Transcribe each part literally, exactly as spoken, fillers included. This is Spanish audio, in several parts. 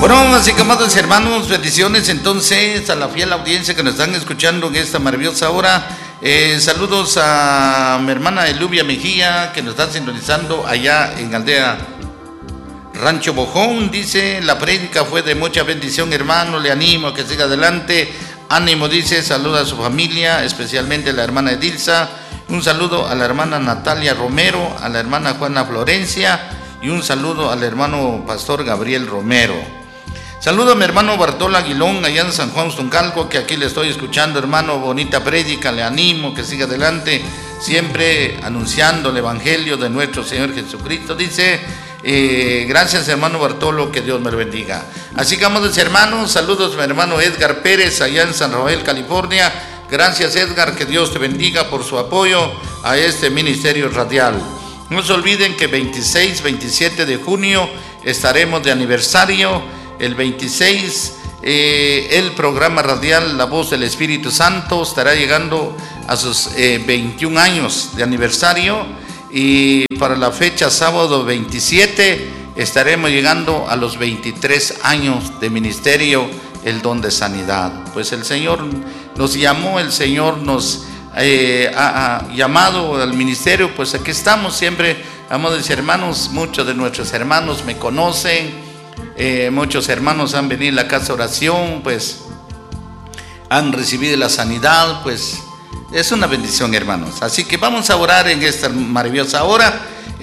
Bueno, así que amados hermanos, bendiciones entonces a la fiel audiencia que nos están escuchando en esta maravillosa hora. Eh, saludos a mi hermana Elubia Mejía, que nos está sintonizando allá en Aldea Rancho Bojón. Dice: la prédica fue de mucha bendición, hermano, le animo a que siga adelante. Ánimo, dice, saluda a su familia, especialmente a la hermana Edilza. Un saludo a la hermana Natalia Romero, a la hermana Juana Florencia y un saludo al hermano Pastor Gabriel Romero. Saludo a mi hermano Bartolo Aguilón allá en San Juan Ustuncalco, que aquí le estoy escuchando, hermano. Bonita prédica, le animo que siga adelante, siempre anunciando el evangelio de nuestro Señor Jesucristo. Dice, eh, gracias hermano Bartolo, que Dios me lo bendiga. Así que amados hermanos, saludos a mi hermano Edgar Pérez allá en San Rafael, California. Gracias Edgar, que Dios te bendiga por su apoyo a este ministerio radial. No se olviden que veintiséis, veintisiete de junio estaremos de aniversario. El veintiséis, eh, el programa radial La Voz del Espíritu Santo estará llegando a sus eh, veintiún años de aniversario, y para la fecha sábado veintisiete estaremos llegando a los veintitrés años de ministerio, el don de sanidad. Pues el Señor nos llamó, el Señor nos eh, ha, ha llamado al ministerio, pues aquí estamos siempre. Amados hermanos, muchos de nuestros hermanos me conocen. Eh, muchos hermanos han venido a la casa de oración, pues han recibido la sanidad, pues es una bendición, hermanos. Así que vamos a orar en esta maravillosa hora.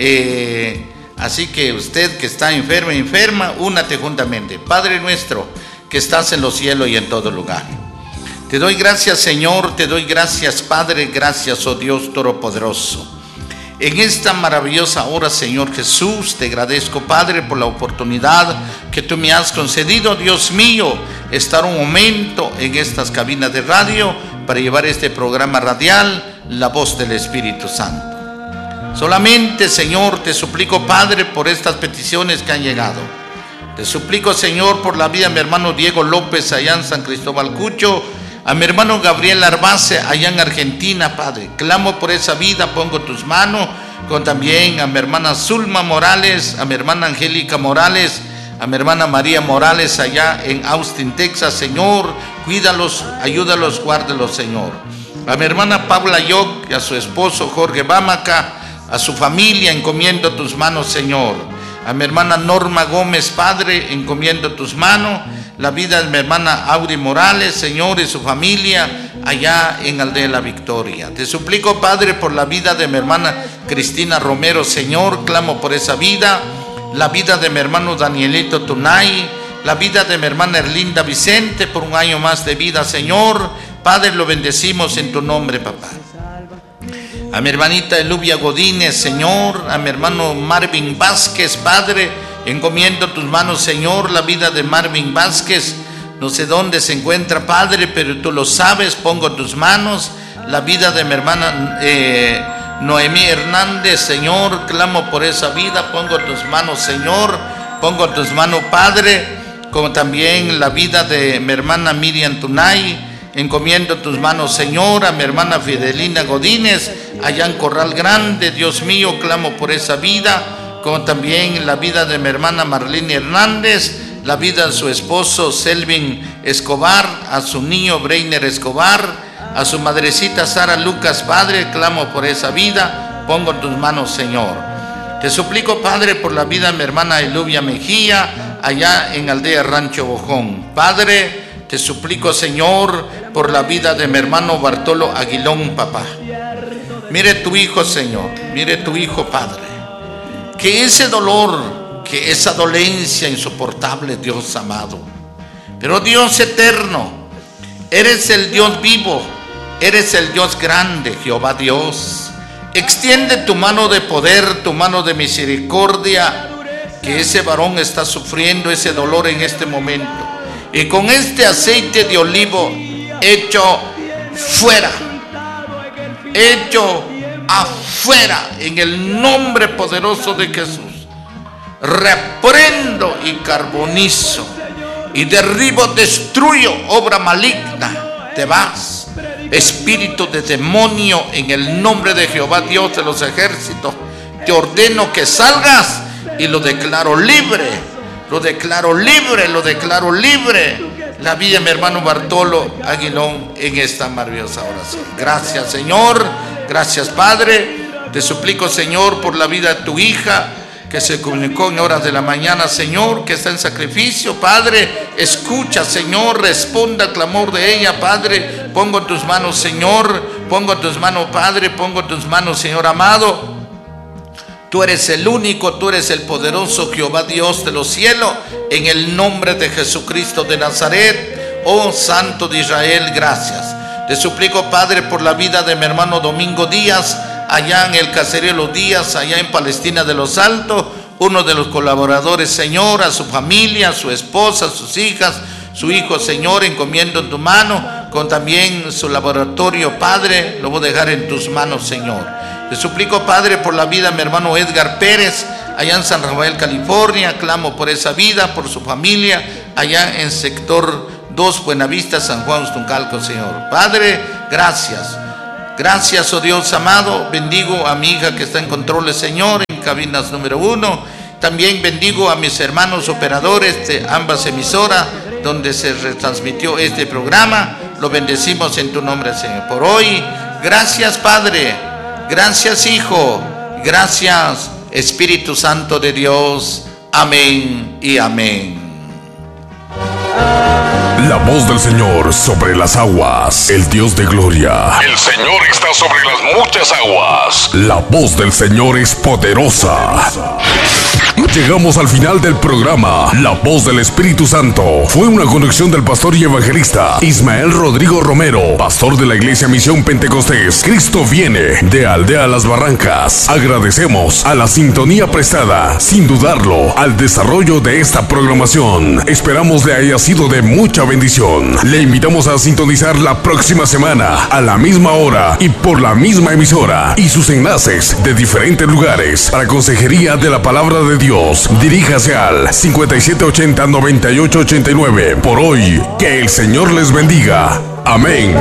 Eh, así que usted que está enfermo, enferma, únate juntamente. Padre nuestro que estás en los cielos y en todo lugar, te doy gracias, Señor, te doy gracias, Padre, gracias, oh Dios Todopoderoso. En esta maravillosa hora, Señor Jesús, te agradezco, Padre, por la oportunidad que tú me has concedido, Dios mío, estar un momento en estas cabinas de radio para llevar este programa radial, La Voz del Espíritu Santo. Solamente, Señor, te suplico, Padre, por estas peticiones que han llegado. Te suplico, Señor, por la vida de mi hermano Diego López allá en San Cristóbal Cucho, a mi hermano Gabriel Arbace allá en Argentina, Padre. Clamo por esa vida, pongo tus manos, con también a mi hermana Zulma Morales, a mi hermana Angélica Morales, a mi hermana María Morales allá en Austin, Texas. Señor, cuídalos, ayúdalos, guárdalos, Señor. A mi hermana Paula Yoc, a su esposo Jorge Bamaca, a su familia, encomiendo tus manos, Señor. A mi hermana Norma Gómez, Padre, encomiendo tus manos. La vida de mi hermana Auri Morales, Señor, y su familia allá en Aldea La Victoria. Te suplico, Padre, por la vida de mi hermana Cristina Romero, Señor, clamo por esa vida. La vida de mi hermano Danielito Tunay, la vida de mi hermana Erlinda Vicente, por un año más de vida, Señor. Padre, lo bendecimos en tu nombre, papá. A mi hermanita Elubia Godínez, Señor, a mi hermano Marvin Vázquez, Padre, encomiendo tus manos, Señor, la vida de Marvin Vázquez. No sé dónde se encuentra, Padre, pero tú lo sabes, pongo tus manos. La vida de mi hermana eh, Noemí Hernández, Señor, clamo por esa vida, pongo tus manos, Señor, pongo tus manos, Padre, como también la vida de mi hermana Miriam Tunay. Encomiendo tus manos, Señor, a mi hermana Fidelina Godínez, allá en Corral Grande. Dios mío, clamo por esa vida, como también la vida de mi hermana Marlene Hernández, la vida de su esposo Selvin Escobar, a su niño Breiner Escobar, a su madrecita Sara Lucas, Padre, clamo por esa vida, pongo en tus manos, Señor. Te suplico, Padre, por la vida de mi hermana Elubia Mejía, allá en Aldea Rancho Bojón. Padre, te suplico, Señor, por la vida de mi hermano Bartolo Aguilón, papá. Mire tu hijo, Señor, mire tu hijo, Padre. Que ese dolor, que esa dolencia insoportable, Dios amado. Pero Dios eterno, eres el Dios vivo, eres el Dios grande, Jehová Dios. Extiende tu mano de poder, tu mano de misericordia, que ese varón está sufriendo ese dolor en este momento. Y con este aceite de olivo hecho fuera, hecho afuera, en el nombre poderoso de Jesús, reprendo y carbonizo y derribo, destruyo obra maligna. Te vas, espíritu de demonio, en el nombre de Jehová Dios de los ejércitos. Te ordeno que salgas y lo declaro libre. Lo declaro libre, lo declaro libre. La vida de mi hermano Bartolo Aguilón en esta maravillosa oración. Gracias, Señor. Gracias, Padre. Te suplico, Señor, por la vida de tu hija, que se comunicó en horas de la mañana, Señor, que está en sacrificio. Padre, escucha, Señor, responda al clamor de ella, Padre. Pongo en tus manos, Señor, pongo en tus manos, Padre, pongo en tus manos, Señor amado. Tú eres el único, tú eres el poderoso Jehová Dios de los cielos, en el nombre de Jesucristo de Nazaret. Oh Santo de Israel, gracias. Te suplico, Padre, por la vida de mi hermano Domingo Díaz, allá en el caserío Los Díaz, allá en Palestina de los Altos, uno de los colaboradores, Señor, a su familia, a su esposa, a sus hijas, su hijo, Señor, encomiendo en tu mano, con también su laboratorio, Padre, lo voy a dejar en tus manos, Señor. Te suplico, Padre, por la vida de mi hermano Edgar Pérez, allá en San Rafael, California. Clamo por esa vida, por su familia, allá en sector dos, Buenavista, San Juan Ustuncalco, Señor. Padre, gracias. Gracias, oh Dios amado. Bendigo a mi hija que está en controles, Señor, en cabinas número uno. También bendigo a mis hermanos operadores de ambas emisoras donde se retransmitió este programa. Lo bendecimos en tu nombre, Señor. Por hoy, gracias, Padre. Gracias, Hijo. Gracias, Espíritu Santo de Dios. Amén y amén. La voz del Señor sobre las aguas, el Dios de gloria. El Señor está sobre las muchas aguas. La voz del Señor es poderosa. Llegamos al final del programa. La voz del Espíritu Santo fue una conducción del pastor y evangelista Ismael Rodrigo Romero, pastor de la Iglesia Misión Pentecostés Cristo Viene, de Aldea Las Barrancas. Agradecemos a la sintonía prestada, sin dudarlo, al desarrollo de esta programación. Esperamos le haya sido de mucha bendición. Le invitamos a sintonizar la próxima semana, a la misma hora y por la misma emisora, y sus enlaces de diferentes lugares para consejería de la palabra de Dios. Diríjase al cincuenta y siete ochenta, noventa y ocho ochenta y nueve. Por hoy, que el Señor les bendiga. Amén.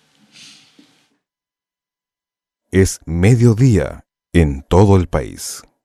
Es mediodía en todo el país.